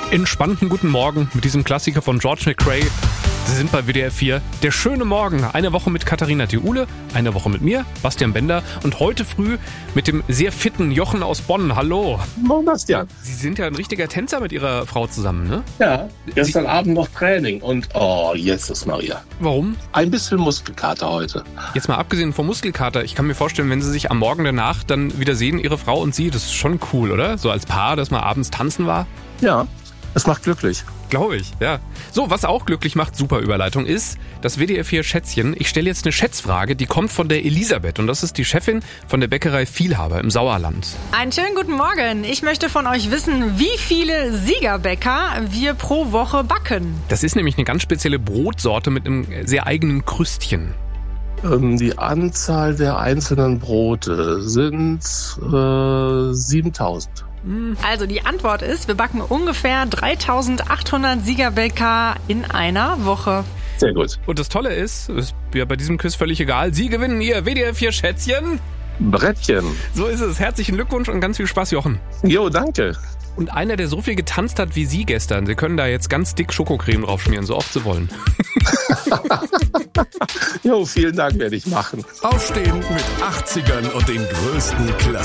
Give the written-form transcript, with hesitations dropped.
Entspannten guten Morgen mit diesem Klassiker von George McRae. Sie sind bei WDR 4. Der schöne Morgen. Eine Woche mit Katharina Theule, eine Woche mit mir, Bastian Bender und heute früh mit dem sehr fitten Jochen aus Bonn. Hallo. Moin, Bastian. Sie sind ja ein richtiger Tänzer mit Ihrer Frau zusammen, ne? Ja, gestern Abend noch Training und Jesus Maria. Warum? Ein bisschen Muskelkater heute. Jetzt mal abgesehen vom Muskelkater, ich kann mir vorstellen, wenn Sie sich am Morgen danach dann wieder sehen, Ihre Frau und Sie, das ist schon cool, oder? So als Paar, dass man abends tanzen war. Ja, es macht glücklich. Glaube ich, ja. So, was auch glücklich macht, super Überleitung, ist das WDR 4 Schätzchen. Ich stelle jetzt eine Schätzfrage, die kommt von der Elisabeth und das ist die Chefin von der Bäckerei Vielhaber im Sauerland. Einen schönen guten Morgen. Ich möchte von euch wissen, wie viele Siegerbäcker wir pro Woche backen. Das ist nämlich eine ganz spezielle Brotsorte mit einem sehr eigenen Krüstchen. Die Anzahl der einzelnen Brote sind 7000. Also die Antwort ist, wir backen ungefähr 3800 Siegerbäcker in einer Woche. Sehr gut. Und das Tolle ist ja bei diesem Quiz völlig egal, Sie gewinnen Ihr WDR 4 Schätzchen. Brettchen. So ist es. Herzlichen Glückwunsch und ganz viel Spaß, Jochen. Jo, danke. Und einer, der so viel getanzt hat wie Sie gestern, Sie können da jetzt ganz dick Schokocreme draufschmieren, so oft Sie wollen. Jo, vielen Dank, werde ich machen. Aufstehen mit 80ern und den größten Klassikern.